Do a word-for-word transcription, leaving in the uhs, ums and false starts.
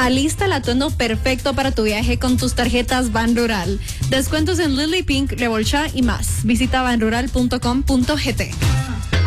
Alista el atuendo perfecto para tu viaje con tus tarjetas Ban Rural. Descuentos en Lily Pink, Revolcha y más. Visita ban rural punto com punto g t.